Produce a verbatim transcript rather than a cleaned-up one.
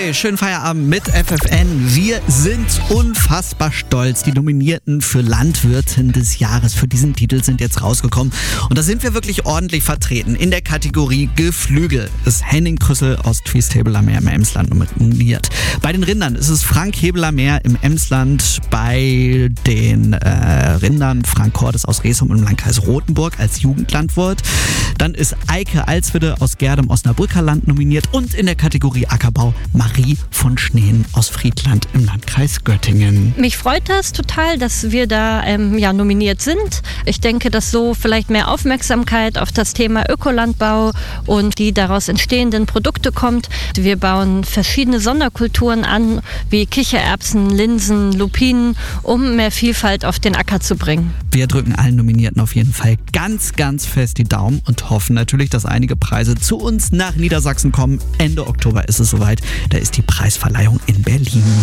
Hey, schönen Feierabend mit F F N. Wir sind unfassbar stolz. Die Nominierten für Landwirtin des Jahres für diesen Titel sind jetzt rausgekommen. Und da sind wir wirklich ordentlich vertreten. In der Kategorie Geflügel ist Henning Krüssel aus Twies-Hebeler-Meer im Emsland nominiert. Bei den Rindern ist es Frank Hebeler-Meer im Emsland. Bei den äh, Rindern Frank Cordes aus Rhesum im Landkreis Rothenburg als Jugendlandwirt. Dann ist Eike Alswede aus Gerdem Osnabrücker Land nominiert. Und in der Kategorie Ackerbau Marie von Schneen aus Friedland im Landkreis Göttingen. Mich freut das total, dass wir da ähm, ja, nominiert sind. Ich denke, dass so vielleicht mehr Aufmerksamkeit auf das Thema Ökolandbau und die daraus entstehenden Produkte kommt. Wir bauen verschiedene Sonderkulturen an, wie Kichererbsen, Linsen, Lupinen, um mehr Vielfalt auf den Acker zu bringen. Wir drücken allen Nominierten auf jeden Fall ganz, ganz fest die Daumen und hoffen natürlich, dass einige Preise zu uns nach Niedersachsen kommen. Ende Oktober ist es soweit. Da ist die Preisverleihung in Berlin.